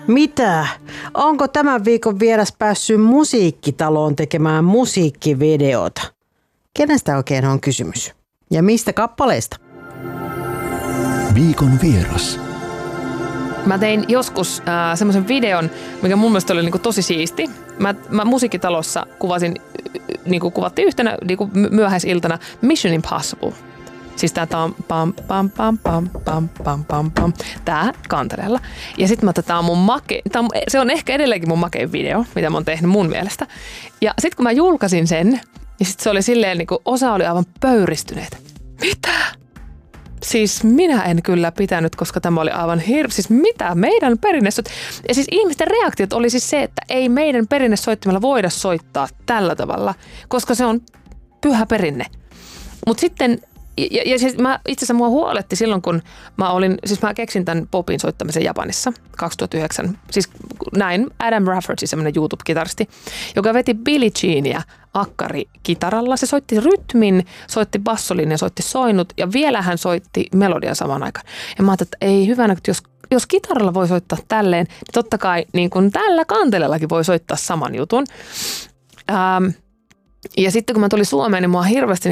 Mitä? Onko tämän viikon vieras päässyt musiikkitaloon tekemään musiikkivideota? Kenestä oikein on kysymys? Ja mistä kappaleista? Viikon vieras. Mä tein joskus semmoisen videon, mikä mun mielestä oli niinku tosi siisti. Mä musiikkitalossa kuvattiin yhtenä myöhäisiltana Mission Impossible. Siis tää pam pam pam pam pam pam pam pam. Tää kanteleella. Ja sit tää on mun se on ehkä edelleenkin mun makein video, mitä mä oon tehnyt mun mielestä. Ja sit kun mä julkaisin sen, niin sit se oli silleen osa oli aivan pöyristyneet. Mitä? Siis minä en kyllä pitänyt, koska tämä oli aivan siis mitä? Meidän perinnesoittimella. Ja siis ihmisten reaktiot oli siis se, että ei meidän perinnesoittimella voida soittaa tällä tavalla, koska se on pyhä perinne. Mutta sitten, ja siis itse asiassa mua huoletti silloin, kun mä keksin tämän popin soittamisen Japanissa 2009. Siis näin Adam Rafferty, semmoinen YouTube-kitaristi, joka veti Billie Jeania akkarikitaralla. Se soitti rytmin, soitti bassolinjan, soitti soinut ja vielä hän soitti melodian samaan aikaan. Ja mä ajattelin, että ei hyvänä, että jos kitaralla voi soittaa tälleen, niin totta kai niin kuin tällä kantelellakin voi soittaa saman jutun. Ja sitten kun mä tulin Suomeen, niin mua hirveästi